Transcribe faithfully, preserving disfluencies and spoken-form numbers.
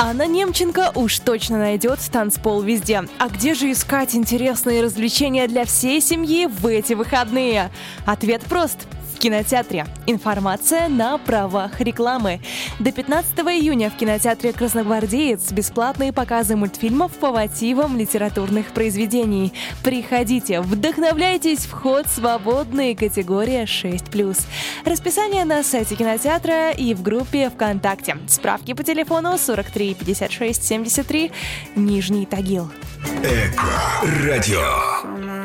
Анна Немченко уж точно найдет танцпол везде. А где же искать интересные развлечения для всей семьи в эти выходные? Ответ прост. В кинотеатре. Информация на правах рекламы. До пятнадцатого июня в кинотеатре «Красногвардеец» бесплатные показы мультфильмов по мотивам литературных произведений. Приходите, вдохновляйтесь, вход свободный, категория шесть плюс. Расписание на сайте кинотеатра и в группе ВКонтакте. Справки по телефону сорок три пятьдесят шесть семьдесят три, Нижний Тагил. Эко радио.